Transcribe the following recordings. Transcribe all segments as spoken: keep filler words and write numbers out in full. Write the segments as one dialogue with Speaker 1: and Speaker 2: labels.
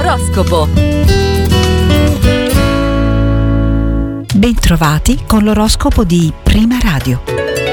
Speaker 1: L'oroscopo.
Speaker 2: Bentrovati con l'oroscopo di Prima Radio.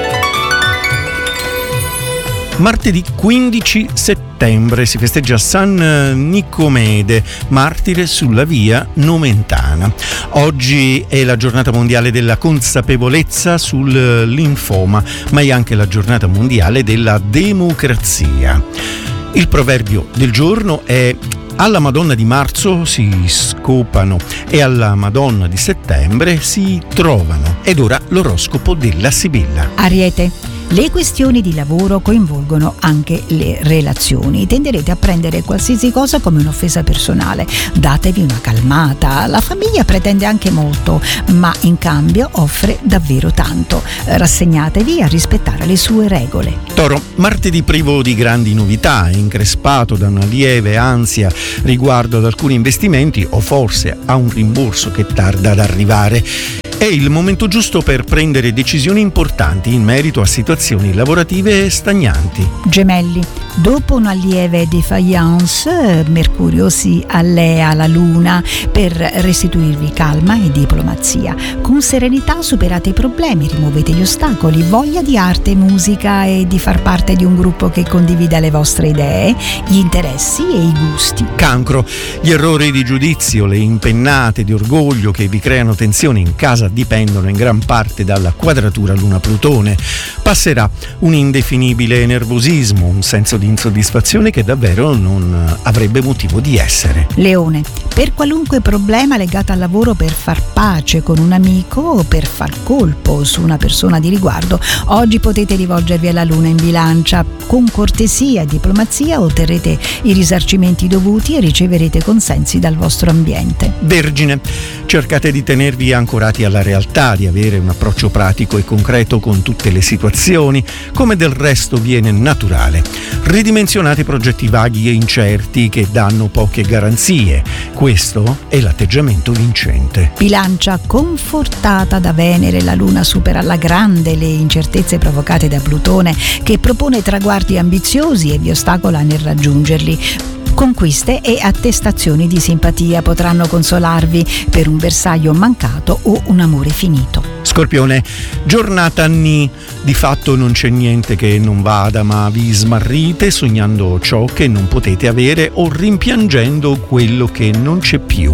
Speaker 3: Martedì quindici settembre si festeggia San Nicomede, martire sulla via Nomentana. Oggi è la giornata mondiale della consapevolezza sul linfoma, ma è anche la giornata mondiale della democrazia. Il proverbio del giorno è: alla Madonna di marzo si scopano e alla Madonna di settembre si trovano. Ed ora l'oroscopo della Sibilla.
Speaker 2: Ariete. Le questioni di lavoro coinvolgono anche le relazioni. Tenderete a prendere qualsiasi cosa come un'offesa personale. Datevi una calmata. La famiglia pretende anche molto, ma in cambio offre davvero tanto. Rassegnatevi a rispettare le sue regole.
Speaker 3: Toro, martedì privo di grandi novità, increspato da una lieve ansia riguardo ad alcuni investimenti o forse a un rimborso che tarda ad arrivare. È il momento giusto per prendere decisioni importanti in merito a situazioni lavorative stagnanti.
Speaker 2: Gemelli. Dopo una lieve défaillance, Mercurio si allea alla Luna per restituirvi calma e diplomazia. Con serenità superate i problemi, rimuovete gli ostacoli, voglia di arte, musica e di far parte di un gruppo che condivida le vostre idee, gli interessi e i gusti.
Speaker 3: Cancro. Gli errori di giudizio, le impennate di orgoglio che vi creano tensione in casa dipendono in gran parte dalla quadratura Luna-Plutone. Passerà un indefinibile nervosismo, un senso di insoddisfazione che davvero non avrebbe motivo di essere.
Speaker 2: Leone. Per qualunque problema legato al lavoro, per far pace con un amico o per far colpo su una persona di riguardo, oggi potete rivolgervi alla Luna in Bilancia. Con cortesia e diplomazia otterrete i risarcimenti dovuti e riceverete consensi dal vostro ambiente.
Speaker 3: Vergine. Cercate di tenervi ancorati alla realtà, di avere un approccio pratico e concreto con tutte le situazioni, come del resto viene naturale. Ridimensionate progetti vaghi e incerti che danno poche garanzie. Questo è l'atteggiamento vincente.
Speaker 2: Bilancia. Confortata da Venere, la Luna supera alla grande le incertezze provocate da Plutone, che propone traguardi ambiziosi e vi ostacola nel raggiungerli. Conquiste e attestazioni di simpatia potranno consolarvi per un bersaglio mancato o un amore finito.
Speaker 3: Scorpione. Giornata nì. Di fatto non c'è niente che non vada, ma vi smarrite sognando ciò che non potete avere o rimpiangendo quello che non c'è più.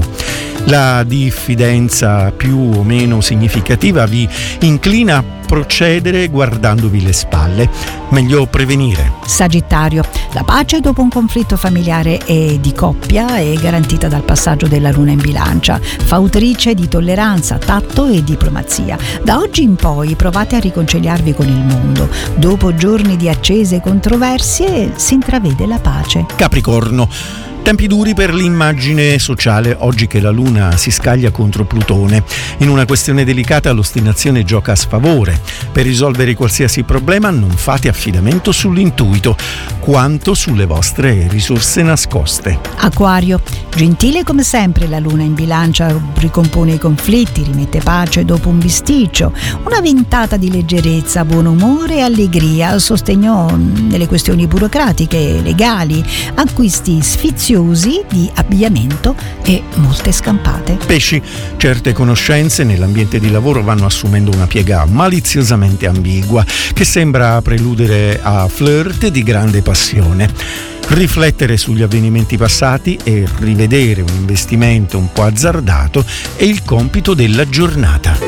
Speaker 3: La diffidenza più o meno significativa vi inclina a procedere guardandovi le spalle. Meglio prevenire.
Speaker 2: Sagittario. La pace dopo un conflitto familiare e di coppia è garantita dal passaggio della Luna in Bilancia, fautrice di tolleranza, tatto e diplomazia. Da oggi in poi provate a riconciliarvi con il mondo. Dopo giorni di accese controversie si intravede la pace.
Speaker 3: Capricorno. Tempi duri per l'immagine sociale oggi che la Luna si scaglia contro Plutone. In una questione delicata l'ostinazione gioca a sfavore. Per risolvere qualsiasi problema non fate affidamento sull'intuito, quanto sulle vostre risorse nascoste.
Speaker 2: Acquario. Gentile come sempre la Luna in Bilancia ricompone i conflitti, rimette pace dopo un bisticcio. Una ventata di leggerezza, buon umore e allegria, sostegno nelle questioni burocratiche e legali, acquisti sfiziosi di abbigliamento e molte scampate.
Speaker 3: Pesci. Certe conoscenze nell'ambiente di lavoro vanno assumendo una piega maliziosamente ambigua che sembra preludere a flirt di grande passione. Riflettere sugli avvenimenti passati e rivedere un investimento un po' azzardato è il compito della giornata.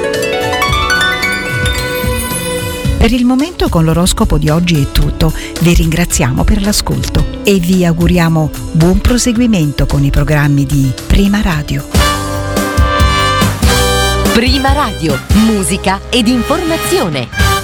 Speaker 2: Per il momento con l'oroscopo di oggi è tutto. Vi ringraziamo per l'ascolto e vi auguriamo buon proseguimento con i programmi di Prima Radio.
Speaker 1: Prima Radio, musica ed informazione.